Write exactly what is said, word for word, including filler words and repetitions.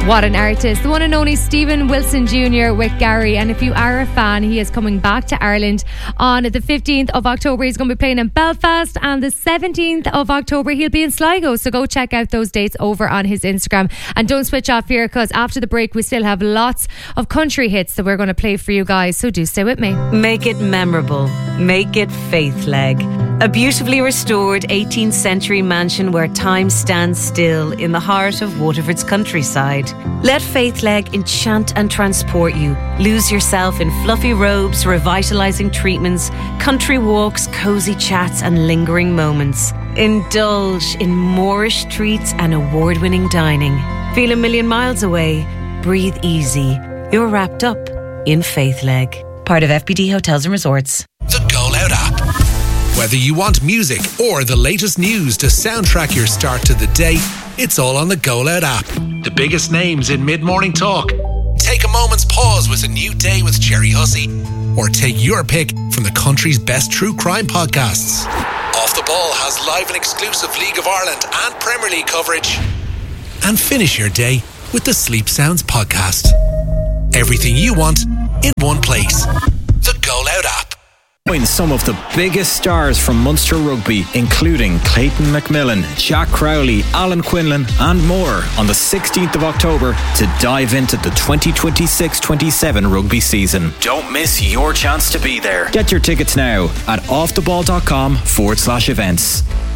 What an artist. The one and only Stephen Wilson Junior with Gary. And if you are a fan, he is coming back to Ireland on the fifteenth of October. He's going to be playing in Belfast, and the seventeenth of October he'll be in Sligo. So go check out those dates over on his Instagram. And don't switch off here, because after the break we still have lots of country hits that we're going to play for you guys. So do stay with me. Make it memorable. Make it Faithleg. A beautifully restored eighteenth century mansion where time stands still in the heart of Waterford's countryside. Let Faithleg enchant and transport you. Lose yourself in fluffy robes, revitalising treatments, country walks, cosy chats and lingering moments. Indulge in Moorish treats and award-winning dining. Feel a million miles away. Breathe easy. You're wrapped up in Faithleg. Part of F B D Hotels and Resorts. The Go Loud app. Whether you want music or the latest news to soundtrack your start to the day, it's all on the Go Loud app. The biggest names in mid-morning talk. Take a moment's pause with a new day with Jerry Hussey. Or take your pick from the country's best true crime podcasts. Off the Ball has live and exclusive League of Ireland and Premier League coverage. And finish your day with the Sleep Sounds podcast. Everything you want in one place. The Go Loud app. Join some of the biggest stars from Munster Rugby, including Clayton McMillan, Jack Crowley, Alan Quinlan and more on the sixteenth of October to dive into the twenty twenty-six twenty-seven rugby season. Don't miss your chance to be there. Get your tickets now at offtheball.com forward slash events.